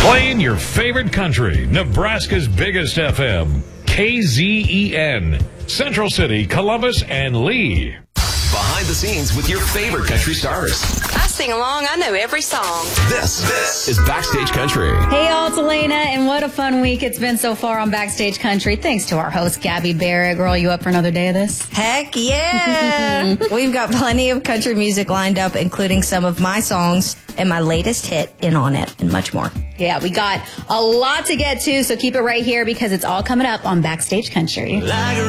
Playing your favorite country, Nebraska's biggest FM, KZEN, Central City, Columbus, and Lee. Behind the scenes with your favorite country stars. I sing along. I know every song. This is Backstage Country. Hey, y'all, it's Elena, and what a fun week it's been so far on Backstage Country. Thanks to our host, Gabby Barrett. Girl, you up for another day of this? Heck yeah! We've got plenty of country music lined up, including some of my songs and my latest hit, In On It, and much more. Yeah, we got a lot to get to, so keep it right here because it's all coming up on Backstage Country. Like